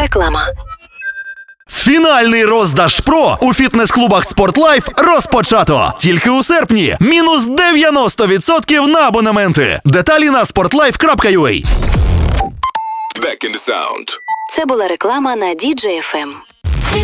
Реклама. Фінальний роздаж ПРО у фітнес-клубах «Спортлайф» розпочато. Тільки у серпні. Мінус 90% на абонементи. Деталі на sportlife.ua. Це була реклама на DJ FM.